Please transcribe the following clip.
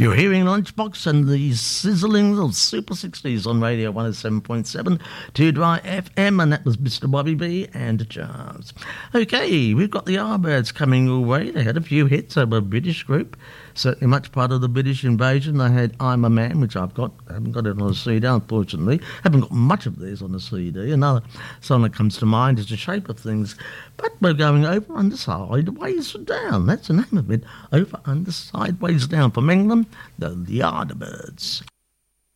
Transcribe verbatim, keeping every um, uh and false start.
You're hearing Lunchbox and the sizzling of Super sixties on Radio one oh seven point seven, two Dry F M, and that was Mister Bobby B and Charles. Okay, we've got the Yardbirds coming your way. They had a few hits. They were a British group, certainly much part of the British invasion. They had I'm a Man, which I've got. I haven't got it on a C D, unfortunately. haven't got much of these on a C D. Another song that comes to mind is The Shape of Things. But we're going over, under, sideways, down. That's the name of it. Over, under, sideways, down. From England, the Yardbirds.